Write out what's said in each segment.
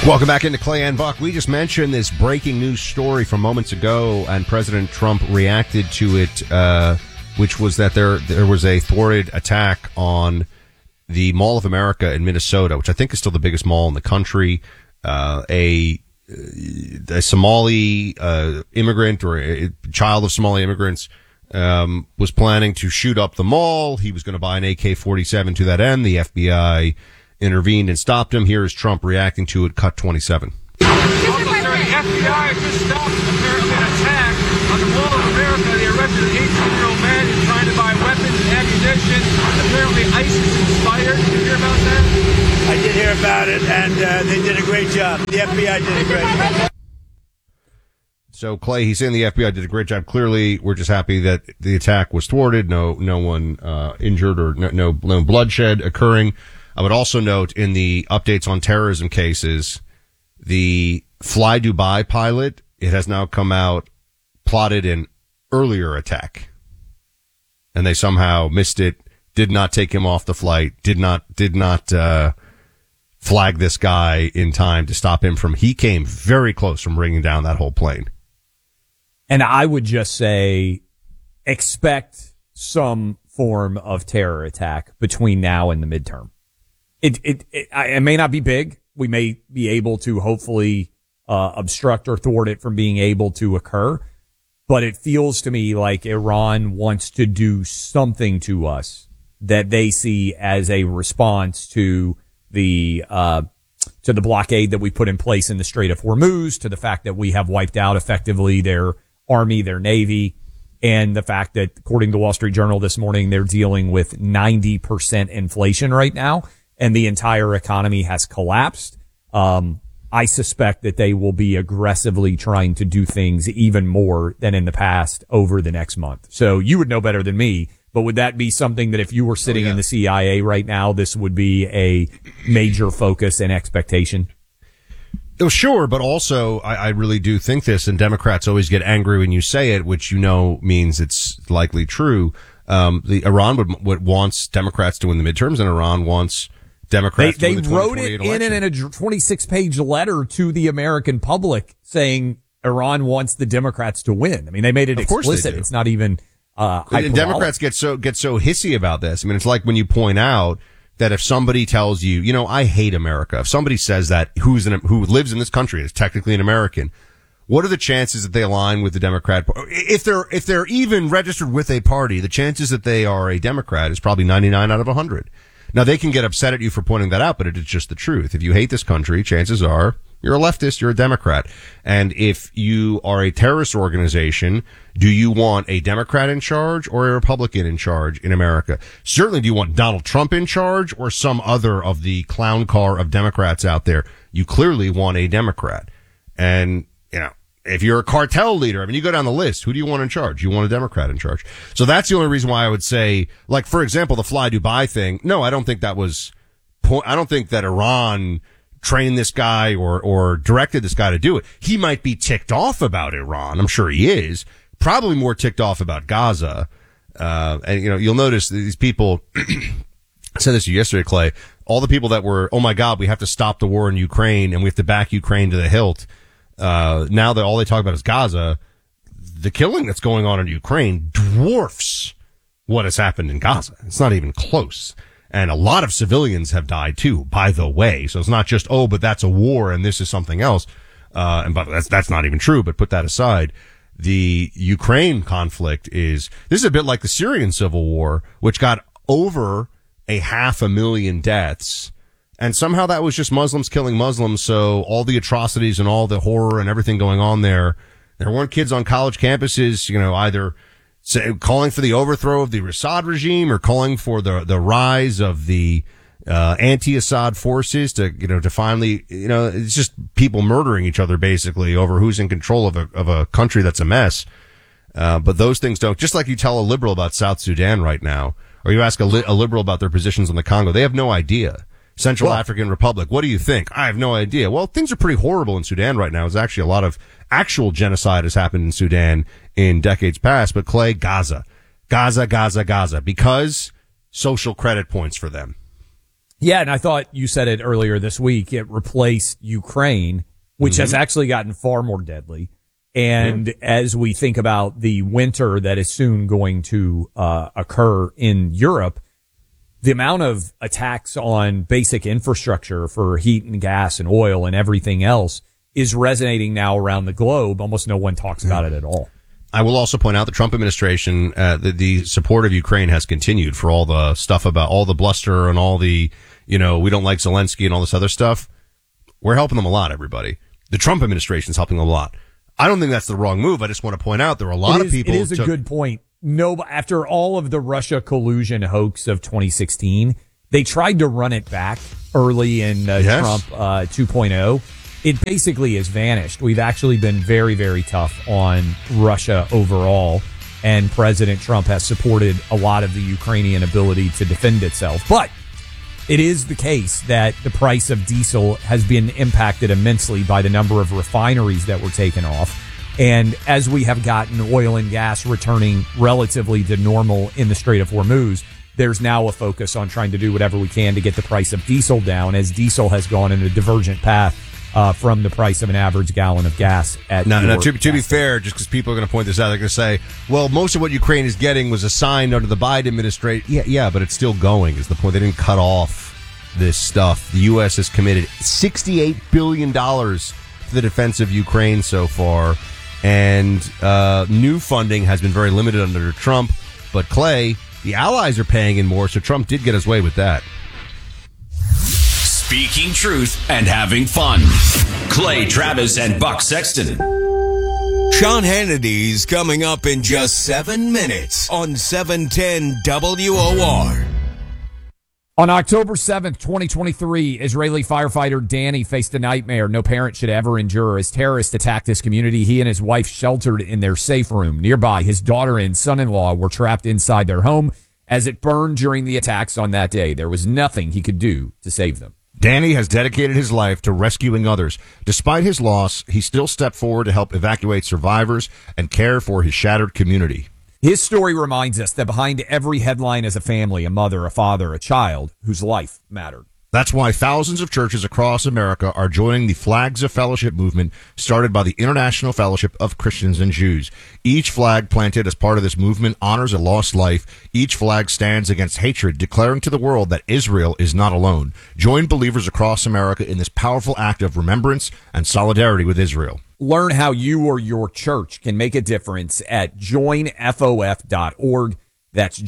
Welcome back into Clay and Buck. We just mentioned this breaking news story from moments ago, and President Trump reacted to it, which was that there was a thwarted attack on the Mall of America in Minnesota, which I think is still the biggest mall in the country. A Somali immigrant or a child of Somali immigrants was planning to shoot up the mall. He was going to buy an AK-47 to that end. The FBI intervened and stopped him. Here is Trump reacting to it. Cut 27. The FBI just stopped apparently an attack on the Mall of America. They arrested an 18-year-old man who's trying to buy weapons and ammunition. Apparently ISIS inspired. Did you hear about that? I did hear about it, and they did a great job. The FBI did a great job. So, Clay, he's saying the FBI did a great job. Clearly, we're just happy that the attack was thwarted. No one injured or no bloodshed occurring. I would also note in the updates on terrorism cases, the Fly Dubai pilot, it has now come out, plotted an earlier attack. And they somehow missed it, did not take him off the flight, did not flag this guy in time to stop him he came very close from bringing down that whole plane. And I would just say, expect some form of terror attack between now and the midterm. It may not be big. We may be able to hopefully obstruct or thwart it from being able to occur. But it feels to me like Iran wants to do something to us that they see as a response to the blockade that we put in place in the Strait of Hormuz, to the fact that we have wiped out effectively their army, their navy, and the fact that, according to the Wall Street Journal this morning, they're dealing with 90% inflation right now, and the entire economy has collapsed. I suspect that they will be aggressively trying to do things even more than in the past over the next month. So you would know better than me, but would that be something that if you were sitting in the CIA right now, this would be a major focus and expectation? Oh, sure, but also I really do think this, and Democrats always get angry when you say it, which means it's likely true. Iran wants Democrats to win the midterms, and Iran wants Democrats to win the 2028 election. They wrote it in a 26-page letter to the American public saying Iran wants the Democrats to win. I mean, they made it explicit. It's not even hyperbolic. And Democrats get so hissy about this. I mean, it's like when you point out that if somebody tells you, I hate America. If somebody says that who lives in this country and is technically an American, what are the chances that they align with the Democrat? If they're even registered with a party, the chances that they are a Democrat is probably 99 out of 100. Now, they can get upset at you for pointing that out, but it is just the truth. If you hate this country, chances are you're a leftist, you're a Democrat. And if you are a terrorist organization, do you want a Democrat in charge or a Republican in charge in America? Certainly, do you want Donald Trump in charge or some other of the clown car of Democrats out there? You clearly want a Democrat. And, if you're a cartel leader, I mean, you go down the list. Who do you want in charge? You want a Democrat in charge. So that's the only reason why I would say, like, for example, the Fly Dubai thing. No, I don't think that Iran trained this guy or directed this guy to do it. He might be ticked off about Iran. I'm sure he is. Probably more ticked off about Gaza. And, you'll notice these people, I said this to you yesterday, Clay, all the people that were, oh my God, we have to stop the war in Ukraine and we have to back Ukraine to the hilt. Now that all they talk about is Gaza, the killing that's going on in Ukraine dwarfs what has happened in Gaza. It's not even close. And a lot of civilians have died too, by the way. So it's not just, but that's a war and this is something else. But that's not even true, but put that aside. The Ukraine conflict this is a bit like the Syrian civil war, which got over 500,000 deaths. And somehow that was just Muslims killing Muslims. So all the atrocities and all the horror and everything going on there weren't kids on college campuses, either calling for the overthrow of the Assad regime or calling for the rise of the anti-Assad forces to finally, it's just people murdering each other basically over who's in control of a country that's a mess. But those things don't, just like you tell a liberal about South Sudan right now, or you ask a liberal about their positions on the Congo, they have no idea. Central African Republic, what do you think? I have no idea. Well, things are pretty horrible in Sudan right now. There's actually a lot of actual genocide has happened in Sudan in decades past. But Clay, Gaza, because social credit points for them. Yeah, and I thought you said it earlier this week. It replaced Ukraine, which has actually gotten far more deadly. And as we think about the winter that is soon going to occur in Europe, the amount of attacks on basic infrastructure for heat and gas and oil and everything else is resonating now around the globe. Almost no one talks about it at all. I will also point out the Trump administration, the support of Ukraine has continued for all the stuff about all the bluster and all the, we don't like Zelensky and all this other stuff. We're helping them a lot, everybody. The Trump administration is helping them a lot. I don't think that's the wrong move. I just want to point out there are a lot of people. It is a good point. No, after all of the Russia collusion hoax of 2016, they tried to run it back early in Trump 2.0. It basically has vanished. We've actually been very, very tough on Russia overall, and President Trump has supported a lot of the Ukrainian ability to defend itself. But it is the case that the price of diesel has been impacted immensely by the number of refineries that were taken off. And as we have gotten oil and gas returning relatively to normal in the Strait of Hormuz, there's now a focus on trying to do whatever we can to get the price of diesel down, as diesel has gone in a divergent path from the price of an average gallon of gas at Now, to be fair, just because people are going to point this out, they're going to say, well, most of what Ukraine is getting was assigned under the Biden administration. Yeah, but it's still going, is the point. They didn't cut off this stuff. The U.S. has committed $68 billion to the defense of Ukraine so far, and new funding has been very limited under Trump. But, Clay, the allies are paying in more, so Trump did get his way with that. Speaking truth and having fun. Clay Travis and Buck Sexton. Sean Hannity's coming up in just 7 minutes on 710 WOR. On October 7th, 2023, Israeli firefighter Danny faced a nightmare no parent should ever endure as terrorists attacked his community. He and his wife sheltered in their safe room. Nearby, his daughter and son-in-law were trapped inside their home as it burned during the attacks on that day. There was nothing he could do to save them. Danny has dedicated his life to rescuing others. Despite his loss, he still stepped forward to help evacuate survivors and care for his shattered community. His story reminds us that behind every headline is a family, a mother, a father, a child whose life mattered. That's why thousands of churches across America are joining the Flags of Fellowship movement started by the International Fellowship of Christians and Jews. Each flag planted as part of this movement honors a lost life. Each flag stands against hatred, declaring to the world that Israel is not alone. Join believers across America in this powerful act of remembrance and solidarity with Israel. Learn how you or your church can make a difference at joinfof.org. That's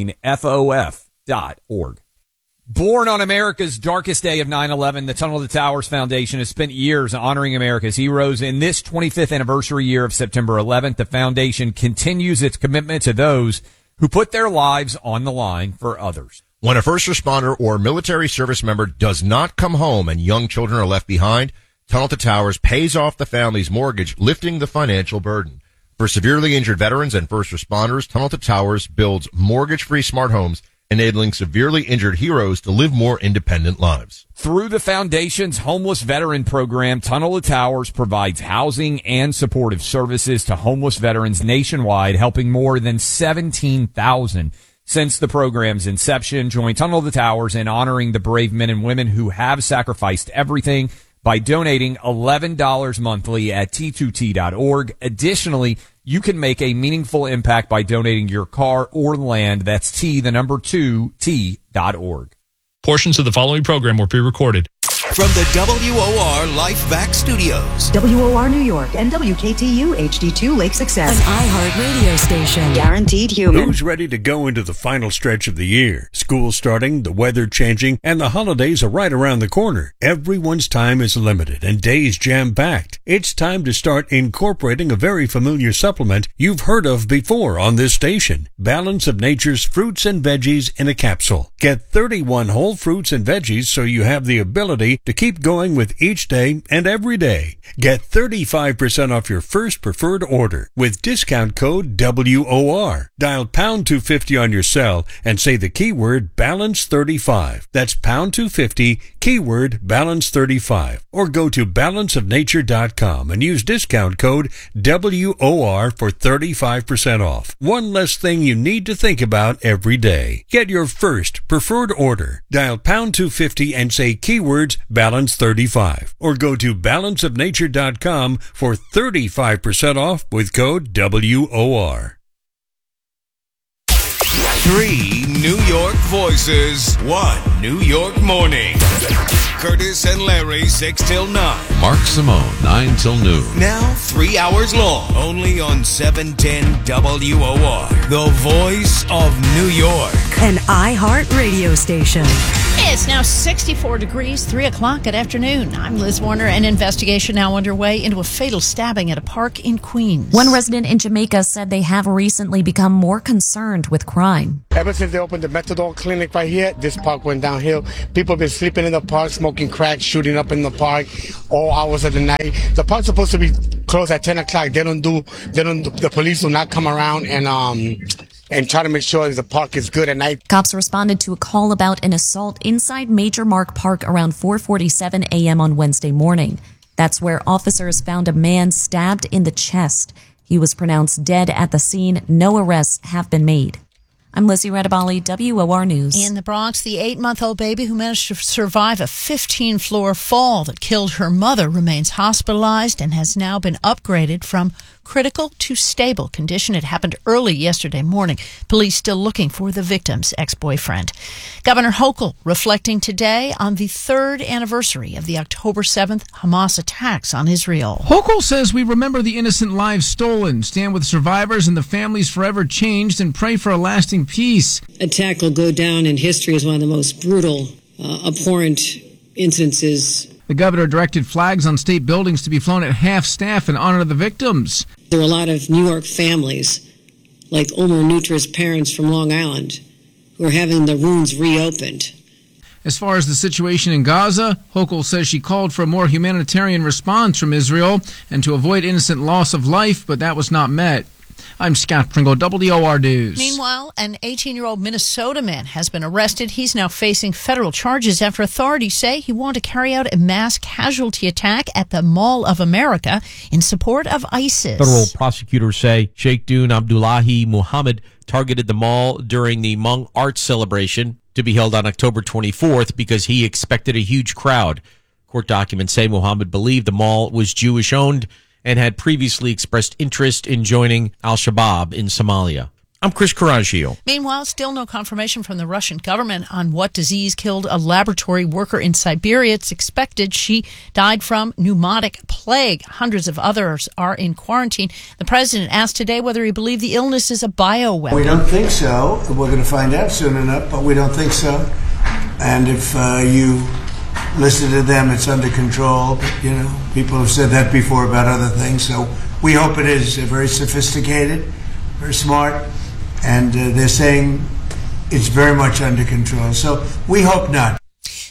joinfof.org. Born on America's darkest day of 9/11, the Tunnel to Towers Foundation has spent years honoring America's heroes. In this 25th anniversary year of September 11th, the foundation continues its commitment to those who put their lives on the line for others. When a first responder or military service member does not come home and young children are left behind, Tunnel to Towers pays off the family's mortgage, lifting the financial burden. For severely injured veterans and first responders, Tunnel to Towers builds mortgage-free smart homes, enabling severely injured heroes to live more independent lives. Through the foundation's homeless veteran program, Tunnel to Towers provides housing and supportive services to homeless veterans nationwide, helping more than 17,000 since the program's inception. Join Tunnel to Towers in honoring the brave men and women who have sacrificed everything by donating $11 monthly at t2t.org. Additionally, you can make a meaningful impact by donating your car or land. That's T2T.org. Portions of the following program were pre-recorded. From the WOR Lifeback Studios. WOR New York and WKTU HD2 Lake Success. An iHeart radio station. Guaranteed human. Who's ready to go into the final stretch of the year? School starting, the weather changing, and the holidays are right around the corner. Everyone's time is limited and days jam-packed. It's time to start incorporating a very familiar supplement you've heard of before on this station. Balance of Nature's fruits and veggies in a capsule. Get 31 whole fruits and veggies so you have the ability to keep going with each day and every day. Get 35% off your first preferred order with discount code WOR. Dial pound 250 on your cell and say the keyword balance35. That's pound 250, keyword balance35. Or go to balanceofnature.com and use discount code WOR for 35% off. One less thing you need to think about every day. Get your first preferred order. Dial pound 250 and say keywords balance35. Or go to balanceofnature.com for 35% off with code WOR. 3 New York voices, 1 New York morning. Curtis and Larry, 6 till 9. Mark Simone, 9 till noon. Now 3 hours long, only on 710 WOR, the voice of New York. An iHeart radio station. It's now 64 degrees, 3 o'clock at afternoon. I'm Liz Warner. An investigation now underway into a fatal stabbing at a park in Queens. One resident in Jamaica said they have recently become more concerned with crime. Ever since they opened the methadone clinic right here, this park went downhill. People have been sleeping in the park, smoking crack, shooting up in the park all hours of the night. The park's supposed to be closed at 10 o'clock. The police do not come around and try to make sure the park is good at night. Cops responded to a call about an assault inside Major Mark Park around 4:47 a.m. on Wednesday morning. That's where officers found a man stabbed in the chest. He was pronounced dead at the scene. No arrests have been made. I'm Lizzie Redabali, WOR News. In the Bronx, the 8-month-old baby who managed to survive a 15-floor fall that killed her mother remains hospitalized and has now been upgraded from critical to stable condition. It happened early yesterday morning. Police still looking for the victim's ex-boyfriend. Governor Hochul reflecting today on the 3rd anniversary of the October 7th Hamas attacks on Israel. Hochul says we remember the innocent lives stolen, stand with survivors and the families forever changed, and pray for a lasting peace. Attack will go down in history as one of the most brutal, abhorrent incidences. The governor directed flags on state buildings to be flown at half staff in honor of the victims. There are a lot of New York families, like Omar Nutra's parents from Long Island, who are having the wounds reopened. As far as the situation in Gaza, Hochul says she called for a more humanitarian response from Israel and to avoid innocent loss of life, but that was not met. I'm Scott Pringle, WOR News. Meanwhile, an 18-year-old Minnesota man has been arrested. He's now facing federal charges after authorities say he wanted to carry out a mass casualty attack at the Mall of America in support of ISIS. Federal prosecutors say Sheikh Dune Abdullahi Muhammad targeted the mall during the Hmong Arts celebration to be held on October 24th because he expected a huge crowd. Court documents say Muhammad believed the mall was Jewish-owned and had previously expressed interest in joining al-Shabaab in Somalia. I'm Chris Carragio. Meanwhile, still no confirmation from the Russian government on what disease killed a laboratory worker in Siberia. It's expected she died from pneumotic plague. Hundreds of others are in quarantine. The president asked today whether he believed the illness is a bioweapon. We don't think so. We're going to find out soon enough, but we don't think so. And if you listen to them, it's under control. You know, people have said that before about other things. So we hope it is very sophisticated, very smart, and they're saying it's very much under control. So we hope not.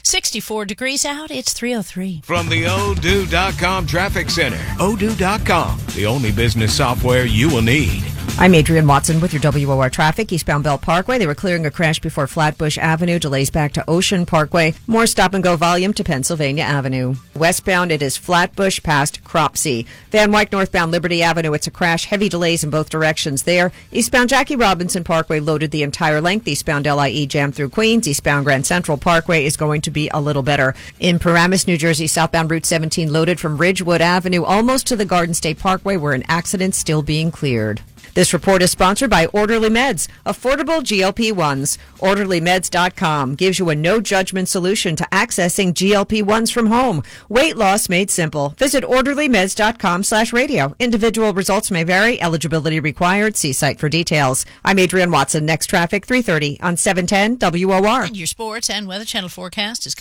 64 degrees out, it's 3:03. From the Odoo.com Traffic Center, Odoo.com, the only business software you will need. I'm Adrienne Watson with your WOR traffic. Eastbound Bell Parkway, they were clearing a crash before Flatbush Avenue. Delays back to Ocean Parkway. More stop-and-go volume to Pennsylvania Avenue. Westbound, it is Flatbush past Cropsey. Van Wyck northbound Liberty Avenue, it's a crash. Heavy delays in both directions there. Eastbound Jackie Robinson Parkway loaded the entire length. Eastbound LIE jammed through Queens. Eastbound Grand Central Parkway is going to be a little better. In Paramus, New Jersey, southbound Route 17 loaded from Ridgewood Avenue almost to the Garden State Parkway, where an accident's still being cleared. This report is sponsored by Orderly Meds, affordable GLP-1s. OrderlyMeds.com gives you a no-judgment solution to accessing GLP-1s from home. Weight loss made simple. Visit OrderlyMeds.com/radio. Individual results may vary. Eligibility required. See site for details. I'm Adrienne Watson. Next traffic, 3:30 on 710 WOR. And your sports and Weather Channel forecast is coming up.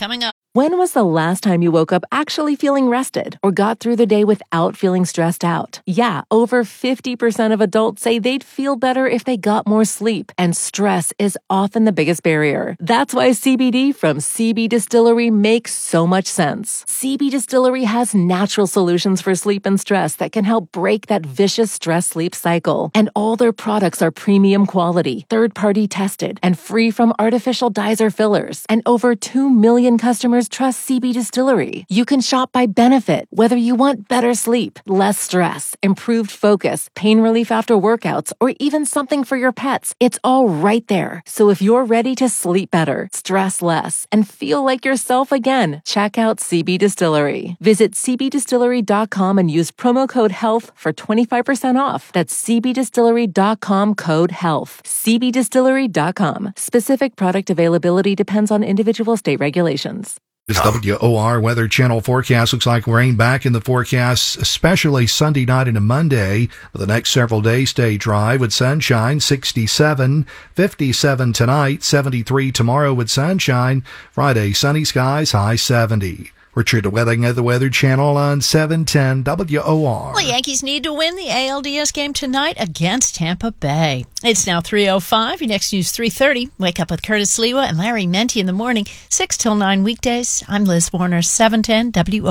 When was the last time you woke up actually feeling rested or got through the day without feeling stressed out? Yeah, over 50% of adults say they'd feel better if they got more sleep, and stress is often the biggest barrier. That's why CBD from CB Distillery makes so much sense. CB Distillery has natural solutions for sleep and stress that can help break that vicious stress-sleep cycle. And all their products are premium quality, third-party tested, and free from artificial dyes or fillers. And over 2 million customers trust CB Distillery. You can shop by benefit, whether you want better sleep, less stress, improved focus, pain relief after workouts, or even something for your pets. It's all right there. So if you're ready to sleep better, stress less, and feel like yourself again, check out CB Distillery. Visit cbdistillery.com and use promo code HEALTH for 25% off. That's cbdistillery.com, code HEALTH. cbdistillery.com. Specific product availability depends on individual state regulations. This WOR Weather Channel forecast looks like rain back in the forecast, especially Sunday night into Monday. For the next several days, stay dry with sunshine, 67, 57 tonight, 73 tomorrow with sunshine. Friday, sunny skies, high 70. Richard Wedding at the Weather Channel on 710 WOR. The Yankees need to win the ALDS game tonight against Tampa Bay. It's now 3:05. Your next news 3:30. Wake up with Curtis Lewa and Larry Menti in the morning, 6 till 9 weekdays. I'm Liz Warner, 710 WOR.